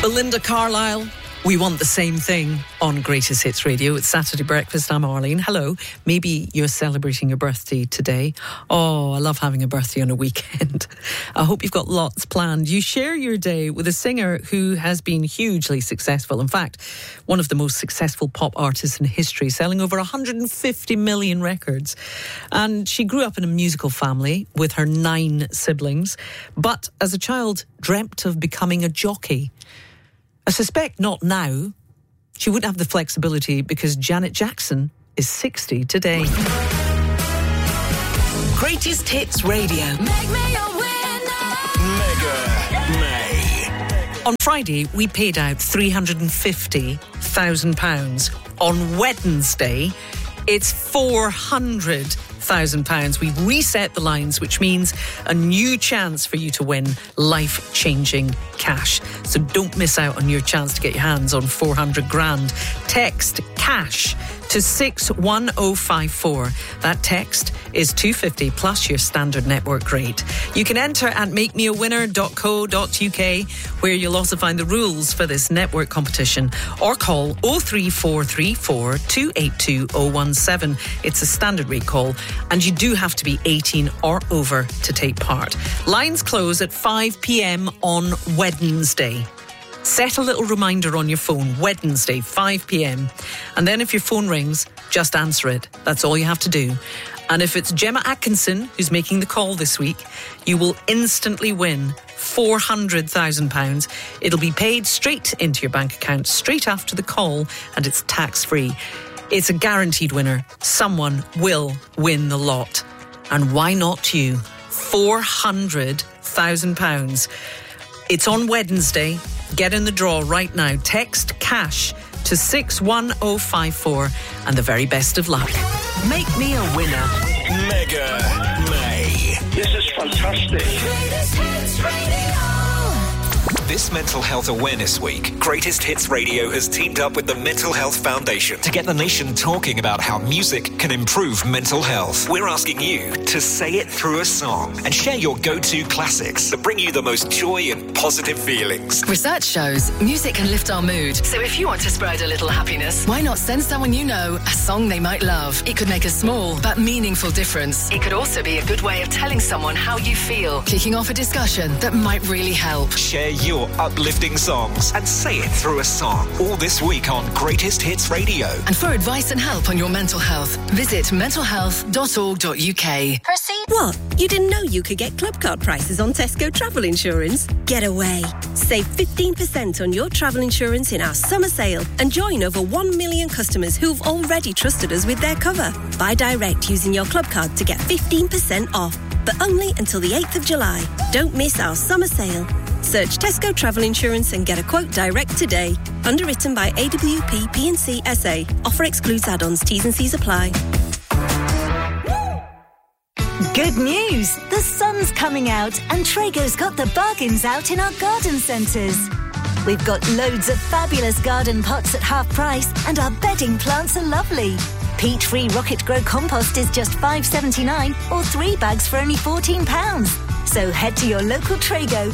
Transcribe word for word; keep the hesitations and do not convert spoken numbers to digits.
Belinda Carlisle, we want the same thing on Greatest Hits Radio. It's Saturday Breakfast. I'm Arlene. Hello. Maybe you're celebrating your birthday today. Oh, I love having a birthday on a weekend. I hope you've got lots planned. You share your day with a singer who has been hugely successful. In fact, one of the most successful pop artists in history, selling over one hundred fifty million records. And she grew up in a musical family with her nine siblings, but as a child dreamt of becoming a jockey. I suspect not now. She wouldn't have the flexibility because Janet Jackson is sixty today. Greatest Hits Radio. Make me a winner. Mega May. On Friday, we paid out three hundred fifty thousand pounds. On Wednesday, it's four hundred thousand pounds. We've reset the lines, which means a new chance for you to win life-changing cash. So don't miss out on your chance to get your hands on four hundred grand. Text CASH to six one oh five four. That text is two hundred fifty plus your standard network rate. You can enter at make me a winner dot co dot uk, where you'll also find the rules for this network competition, or call oh three four three four two eight two oh one seven. It's a standard rate call, and you do have to be eighteen or over to take part. Lines close at five p.m. on Wednesday. Set a little reminder on your phone, Wednesday, five p.m. And then if your phone rings, just answer it. That's all you have to do. And if it's Gemma Atkinson who's making the call this week, you will instantly win four hundred thousand pounds. It'll be paid straight into your bank account straight after the call, and it's tax-free. It's a guaranteed winner. Someone will win the lot. And why not you? four hundred thousand pounds. It's on Wednesday. Get in the draw right now. Text CASH to six one oh five four, and the very best of luck. Make me a winner. Mega May. This is fantastic. Greatest Hits Radio. This Mental Health Awareness Week, Greatest Hits Radio has teamed up with the Mental Health Foundation to get the nation talking about how music can improve mental health. We're asking you to say it through a song and share your go-to classics that bring you the most joy and positive feelings. Research shows music can lift our mood. So if you want to spread a little happiness, why not send someone you know a song they might love? It could make a small but meaningful difference. It could also be a good way of telling someone how you feel, kicking off a discussion that might really help. Share your uplifting songs and say it through a song. All this week on Greatest Hits Radio. And for advice and help on your mental health, visit mental health dot org dot uk. Proceed. What? You didn't know you could get club card prices on Tesco travel insurance? Get away. Save fifteen percent on your travel insurance in our summer sale and join over one million customers who've already trusted us with their cover. Buy direct using your club card to get fifteen percent off, but only until the eighth of July. Don't miss our summer sale. Search Tesco Travel Insurance and get a quote direct today. Underwritten by A W P P and C S A. Offer excludes add-ons. T's and C's apply. Good news! The sun's coming out and Traeger's got the bargains out in our garden centres. We've got loads of fabulous garden pots at half price and our bedding plants are lovely. Peat-free Rocket Grow compost is just five pounds seventy-nine or three bags for only fourteen pounds. So head to your local Traego